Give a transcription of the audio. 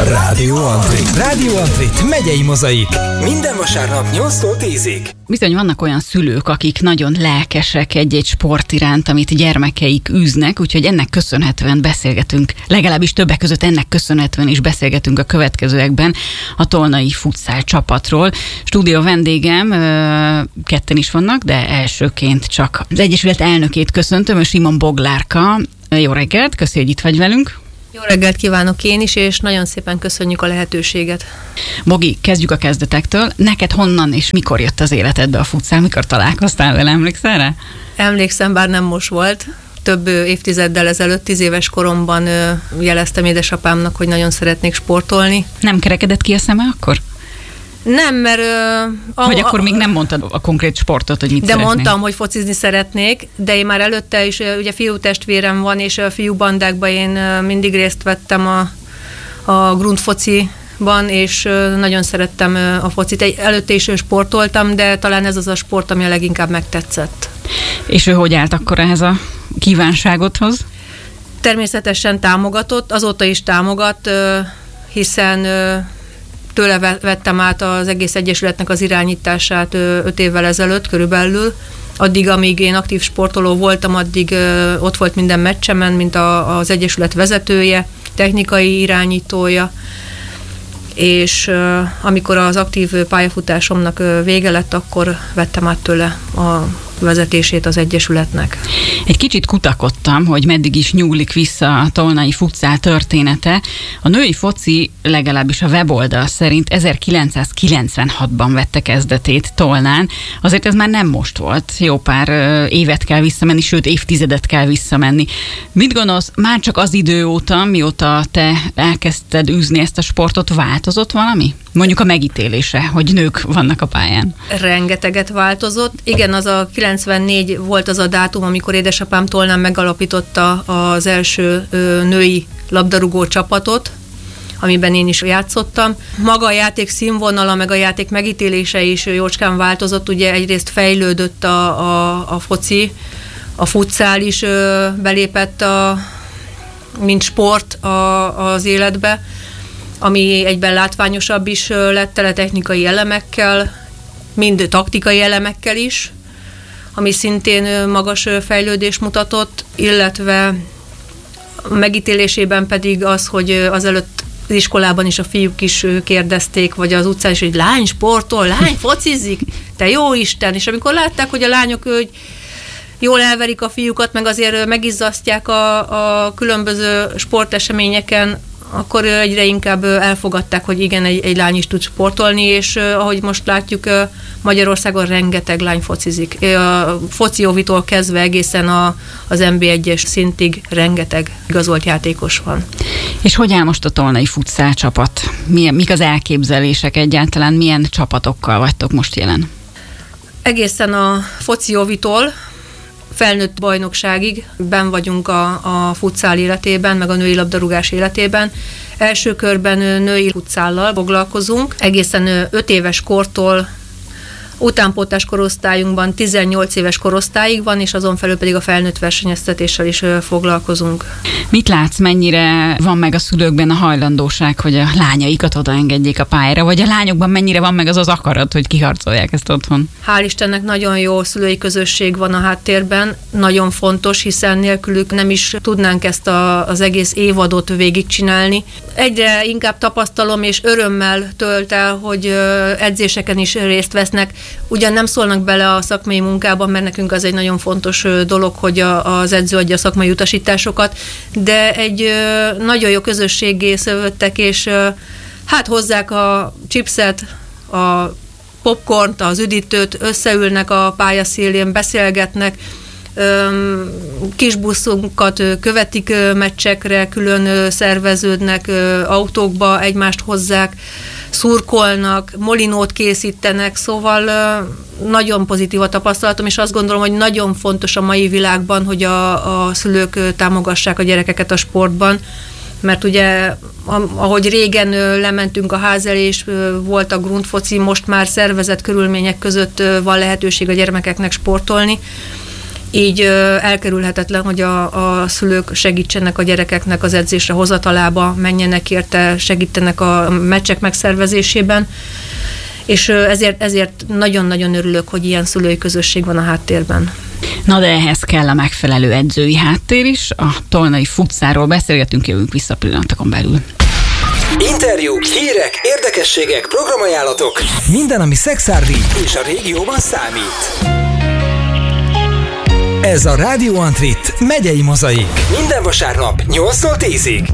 Rádió Antrit. Rádió Antrit, megyei mozaik. Minden vasárnap 8-tól 10-ig. Bizony vannak olyan szülők, akik nagyon lelkesek egy-egy sport iránt, amit gyermekeik űznek, úgyhogy ennek köszönhetően beszélgetünk, legalábbis többek között ennek köszönhetően is beszélgetünk a következőekben a tolnai futszál csapatról. Stúdió vendégem, ketten is vannak, de elsőként csak az Egyesület elnökét köszöntöm, Simon Boglárka. Jó reggelt, köszi, hogy itt vagy velünk. Jó reggelt kívánok én is, és nagyon szépen köszönjük a lehetőséget. Bogi, kezdjük a kezdetektől. Neked honnan és mikor jött az életedbe a futszál? Mikor találkoztál vele, emlékszel rá? Emlékszem, bár nem most volt. Több évtizeddel ezelőtt, 10 éves koromban jeleztem édesapámnak, hogy nagyon szeretnék sportolni. Nem kerekedett ki a szeme akkor? Nem, mert... Vagy akkor még nem mondtad a konkrét sportot, hogy mit szeretnél? De mondtam, hogy focizni szeretnék, de én már előtte is, ugye fiútestvérem van, és a fiúbandákban én mindig részt vettem a grundfociban, és nagyon szerettem a focit. Előtte is sportoltam, de talán ez az a sport, ami a leginkább megtetszett. És ő hogy állt akkor ehhez a kívánságodhoz? Természetesen támogatott, azóta is támogat, hiszen... Tőle vettem át az egész egyesületnek az irányítását 5 évvel ezelőtt körülbelül. Addig, amíg én aktív sportoló voltam, addig ott volt minden meccsemen, mint az egyesület vezetője, technikai irányítója, és amikor az aktív pályafutásomnak vége lett, akkor vettem át tőle a vezetését az egyesületnek. Egy kicsit kutakodtam, hogy meddig is nyúlik vissza a tolnai futszál története. A női foci, legalábbis a weboldal szerint 1996-ban vette kezdetét Tolnán. Azért ez már nem most volt. Jó pár évet kell visszamenni, sőt évtizedet kell visszamenni. Mit gondolsz, már csak az idő óta, mióta te elkezdted űzni ezt a sportot, változott valami? Mondjuk a megítélése, hogy nők vannak a pályán. Rengeteget változott. Igen, az a 94 volt az a dátum, amikor édesapám Tolnán megalapította az első női labdarúgó csapatot, amiben én is játszottam. Maga a játék színvonala, meg a játék megítélése is jócskán változott. Ugye egyrészt fejlődött a foci, a futszál is belépett mint sport az életbe, ami egyben látványosabb is lett, tele technikai elemekkel, mind taktikai elemekkel is, ami szintén magas fejlődést mutatott, illetve a megítélésében pedig az, hogy azelőtt az iskolában is a fiúk is kérdezték, vagy az utcán is, hogy lány sportol, lány focizik, te jó Isten, és amikor látták, hogy a lányok hogy jól elverik a fiúkat, meg azért megizzasztják a különböző sporteseményeken, akkor egyre inkább elfogadták, hogy igen, egy lány is tud sportolni, és ahogy most látjuk, Magyarországon rengeteg lány focizik. A foci óvitól kezdve egészen az NB1-es szintig rengeteg igazolt játékos van. És hogy áll most a tolnai futszál csapat? Mik az elképzelések egyáltalán? Milyen csapatokkal vagytok most jelen? Egészen a foci óvitól felnőtt bajnokságig benn vagyunk a futszál életében, meg a női labdarúgás életében. Első körben női futszállal foglalkozunk, egészen 5 éves kortól utánpótlás korosztályunkban 18 éves korosztályig van, és azon felül pedig a felnőtt versenyeztetéssel is foglalkozunk. Mit látsz, mennyire van meg a szülőkben a hajlandóság, hogy a lányaikat odaengedjék a pályára, vagy a lányokban mennyire van meg az akarat, hogy kiharcolják ezt otthon? Hál' Istennek nagyon jó szülői közösség van a háttérben, nagyon fontos, hiszen nélkülük nem is tudnánk ezt az egész évadot végigcsinálni. Egyre inkább tapasztalom és örömmel tölt el, hogy edzéseken is részt vesznek. Ugyan nem szólnak bele a szakmai munkában, mert nekünk az egy nagyon fontos dolog, hogy az edző adja a szakmai utasításokat, de egy nagyon jó közösséggé szövődtek, és hát hozzák a chipset, a popcornt, az üdítőt, összeülnek a pályaszélén, beszélgetnek, kis buszunkat követik meccsekre, külön szerveződnek, autókba egymást hozzák, szurkolnak, molinót készítenek, szóval nagyon pozitív a tapasztalatom, és azt gondolom, hogy nagyon fontos a mai világban, hogy a szülők támogassák a gyerekeket a sportban, mert ugye, ahogy régen lementünk a ház elé, és volt a grundfoci, most már szervezett körülmények között van lehetőség a gyermekeknek sportolni, így elkerülhetetlen, hogy a szülők segítsenek a gyerekeknek az edzésre hozatalába, menjenek érte, segítenek a meccsek megszervezésében, és ezért nagyon-nagyon örülök, hogy ilyen szülői közösség van a háttérben. Na de ehhez kell a megfelelő edzői háttér is. A tolnai futszálról beszélgetünk, jövünk vissza pillanatokon belül. Interjúk, hírek, érdekességek, programajánlatok. Minden, ami szexárdi és a régióban számít. Ez a Rádió Antrit megyei mozaik. Minden vasárnap 8-tól 10-ig.